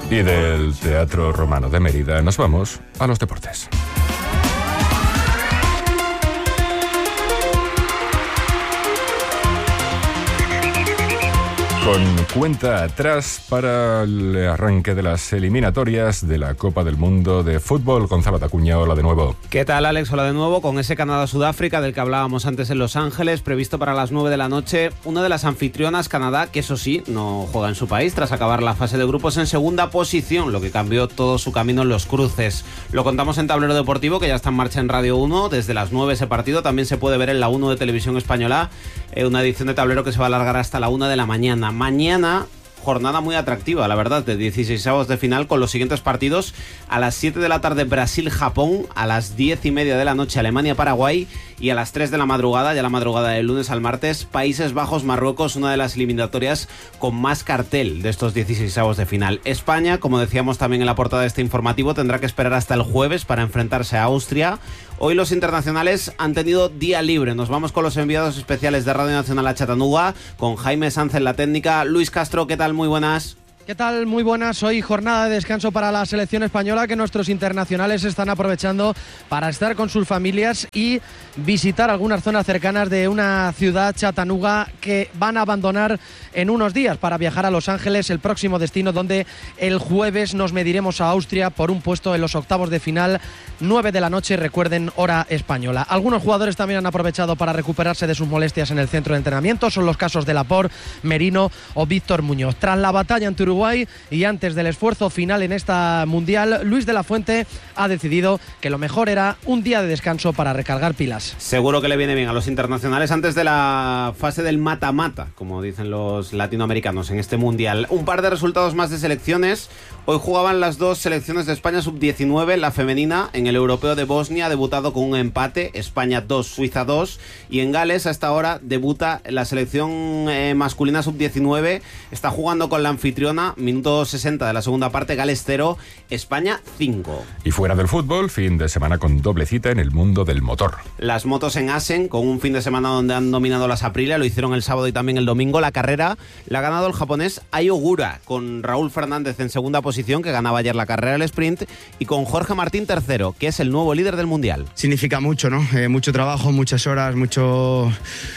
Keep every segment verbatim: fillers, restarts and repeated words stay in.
Y del Teatro Romano de Mérida nos vamos a los deportes. Con cuenta atrás para el arranque de las eliminatorias de la Copa del Mundo de Fútbol. Gonzalo Tacuña, hola de nuevo. ¿Qué tal, Alex? Hola de nuevo. Con ese Canadá-Sudáfrica del que hablábamos antes en Los Ángeles, previsto para las nueve de la noche, una de las anfitrionas, Canadá, que eso sí, no juega en su país tras acabar la fase de grupos en segunda posición, lo que cambió todo su camino en los cruces. Lo contamos en Tablero Deportivo, que ya está en marcha en Radio uno. Desde las nueve ese partido también se puede ver en la uno de Televisión Española, eh, una edición de Tablero que se va a alargar hasta la una de la mañana. Mañana, jornada muy atractiva, la verdad, de dieciseisavos de final, con los siguientes partidos: a las siete de la tarde Brasil-Japón, a las diez y media de la noche Alemania-Paraguay y a las tres de la madrugada, ya la madrugada del lunes al martes, Países Bajos-Marruecos, una de las eliminatorias con más cartel de estos dieciseisavos de final. España, como decíamos también en la portada de este informativo, tendrá que esperar hasta el jueves para enfrentarse a Austria. Hoy los internacionales han tenido día libre. Nos vamos con los enviados especiales de Radio Nacional a Chattanooga, con Jaime Sanz en la técnica. Luis Castro, ¿qué tal? Muy buenas. ¿Qué tal? Muy buenas. Hoy jornada de descanso para la selección española, que nuestros internacionales están aprovechando para estar con sus familias y visitar algunas zonas cercanas de una ciudad, Chattanooga, que van a abandonar en unos días para viajar a Los Ángeles, el próximo destino donde el jueves nos mediremos a Austria por un puesto en los octavos de final, nueve de la noche, recuerden, hora española. Algunos jugadores también han aprovechado para recuperarse de sus molestias en el centro de entrenamiento. Son los casos de Laporte, Merino o Víctor Muñoz. Tras la batalla ante Uruguay y antes del esfuerzo final en esta mundial, Luis de la Fuente ha decidido que lo mejor era un día de descanso para recargar pilas. Seguro que le viene bien a los internacionales antes de la fase del mata-mata, como dicen los latinoamericanos en este mundial. Un par de resultados más de selecciones. Hoy jugaban las dos selecciones de España sub diecinueve, la femenina en el europeo de Bosnia ha debutado con un empate, España dos, Suiza dos, y en Gales a esta hora debuta la selección eh, masculina sub diecinueve, está jugando con la anfitriona, minuto sesenta de la segunda parte, Gales cero, España cinco. Y fuera del fútbol, fin de semana con doble cita en el mundo del motor. Las motos en Assen, con un fin de semana donde han dominado las Aprilia, lo hicieron el sábado y también el domingo. La carrera la ha ganado el japonés Ai Ogura, con Raúl Fernández en segunda posición, que ganaba ayer la carrera del sprint, y con Jorge Martín tercero, que es el nuevo líder del mundial. Significa mucho, ¿no? Eh, mucho trabajo, muchas horas, mucho...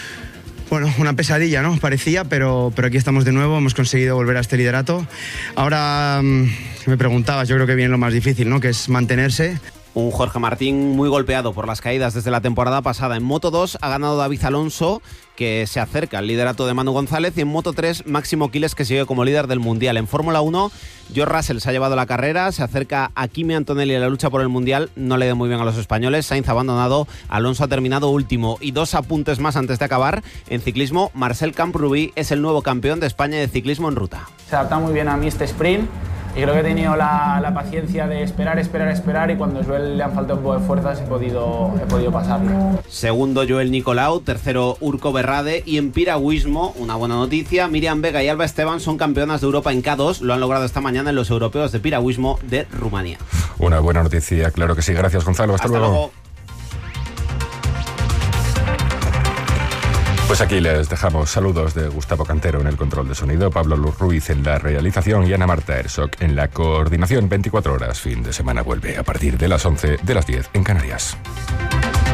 Bueno, una pesadilla, ¿no? Parecía, pero, pero aquí estamos de nuevo, hemos conseguido volver a este liderato. Ahora, me preguntabas, yo creo que viene lo más difícil, ¿no? Que es mantenerse. Un Jorge Martín muy golpeado por las caídas desde la temporada pasada. En Moto dos ha ganado David Alonso, que se acerca al liderato de Manu González, y en Moto tres Máximo Quiles, que sigue como líder del Mundial. En Fórmula uno, George Russell se ha llevado la carrera, se acerca a Kimi Antonelli en la lucha por el Mundial, no le da muy bien a los españoles. Sainz ha abandonado, Alonso ha terminado último. Y dos apuntes más antes de acabar. En ciclismo, Marcel Camprubí es el nuevo campeón de España de ciclismo en ruta. Se adapta muy bien a mí este sprint. Y creo que he tenido la, la paciencia de esperar, esperar, esperar, y cuando a Joel le han faltado un poco de fuerzas he podido, he podido pasarlo. Segundo, Joel Nicolau. Tercero, Urko Berrade. Y en piragüismo, una buena noticia: Miriam Vega y Alba Esteban son campeonas de Europa en K dos. Lo han logrado esta mañana en los europeos de piragüismo de Rumanía. Una buena noticia, claro que sí. Gracias, Gonzalo. Hasta, Hasta luego. luego. Pues aquí les dejamos. Saludos de Gustavo Cantero en el control de sonido, Pablo Luz Ruiz en la realización y Ana Marta Herzog en la coordinación. veinticuatro horas, fin de semana vuelve a partir de las once, de las diez en Canarias.